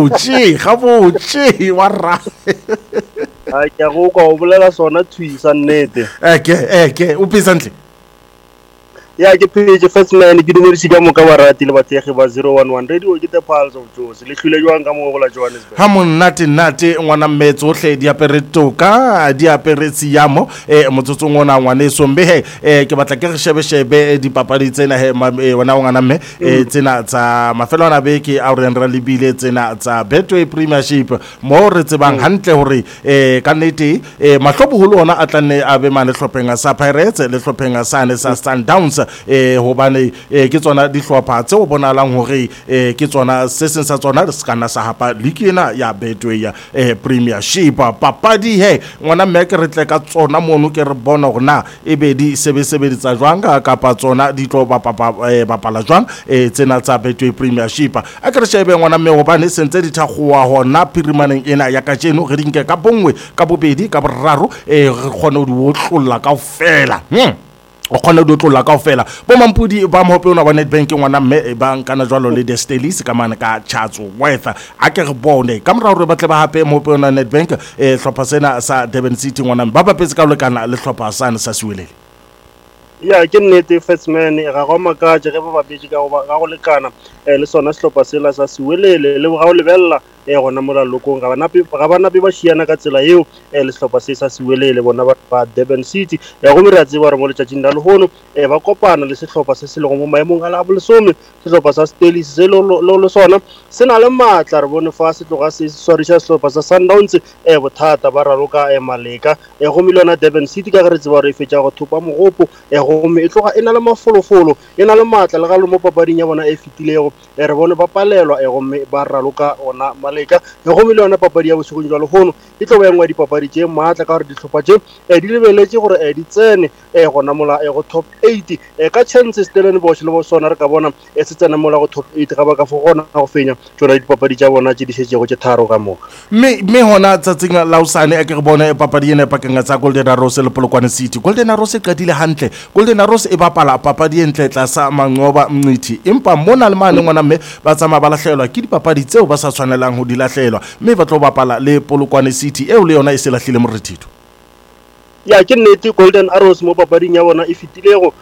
gabotse wa rra a ke go kwa o bolela sona thuisa nnete eke o pesantle ya ke page first man ke dumedise ka moka ba rati le batsegi ba 011 radio ke the pulse of Jozi le hlile jwang ka mo gola Johannesburg ha monate ngwana mmetso ohle di apere toka di apere siamo motsotso ngwana ngwane sombe ke batla ke re shebe dipapadi tsena wena ngwana mme tsena tsa mafelo ana beke a re nra lebile tsena tsa Betway Premiership mo re tsebang hantle hore ka nnete mahloboholo ona a tlanne a be mane hlopheng sa Pirates le hlopheng sa ne sa Sundowns hobane ke tsona dihlopha tse o bonalang hore ke tsona se seng sa tsona se kana sa hapa league ena ya Betway ya Premiership papadi ngwana mme ke re tle ka tsona mono ke re bona hore na ebe di sebeditsa jwang ka tsona di tlo bapala jwang tsena tsa Betway Premiership a ke re shebe ngwana mme hobane sentse di thakgoa hona pirimaneng ena ya ka jeno re dinke ka bongwe ka bobedi ka boraro re khona di otlolla kaofela o khona di otlolla kaofela bo mampudi ba mohope ona wa Nedbank ngwana mme ba nkana jwalo le the Stelis ka mana ka Chatsworth a ke re bone ka mora hore ba tle ba hape mohope ona Nedbank hlopha sena sa Durban City ngwana ba bapetse ka lekana le hlopha sana sa Siwelele ya ke nnete first man ga go makaje ge ba bapetse ka go lekana le sona sehlopha sela sa Siwelele le ga o lebella gona mola lokong ga bana ba šiana ka tsela eo le sehlopha se sa Siwelele bona ba Durban City go mira tseba re mo le tšatšing la lehono ba kopana le sehlopha se se lego mo maemong a la bolesome sehlopha sa Stelis se lo sona se na le matla re bone fa se tloga se swarisha sehlopha sa Sundowns bothata ba raloka Maleka go milona Durban City ka re tseba re fetša go thopa mogopo go me e tloga e na le mafolofolo e na le matla le ga le mo papading ya bona e fitilego re bone ba palelwa go me ba raloka ona Maleka go milona papadi ya bosegong jwa lehono e tlo ba engwa dipapadi tše maatla ka gore dihlopha tše di lebeletse gore di tsene gona mola go top 8 ka chances Stellenbosch le bo sona re ka bona se tsena mola go top 8 ga ba ka fo gona go fenya tsona dipapadi tša bona tše di šetšego tše tharo ka moka me hona tsatsing la usane a ke re bone papadi ena pakeng tsa Golden Arrows le Polokwane City Golden Arrows e qadile hantle Golden Arrows e bapala papadi e ntle tla sa Manqoba Mnqithi empa mona le mane ngwana mme ba tsama ba lahlelwa ke dipapadi tseo ba sa tshwanelang ho di lahlelwa mme ba tlo bapala le Polokwane City eo le yona e se lahlile morethito ya ke nnete Golden Arrows mo papading ya bona e fitilego